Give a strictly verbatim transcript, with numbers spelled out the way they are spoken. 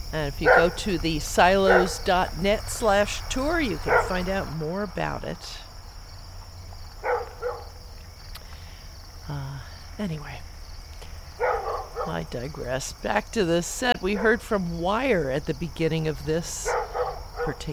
And if you go to the silos dot net slash tour, you can find out more about it. Uh, anyway, I digress. Back to the set. We heard from Wire at the beginning of this particular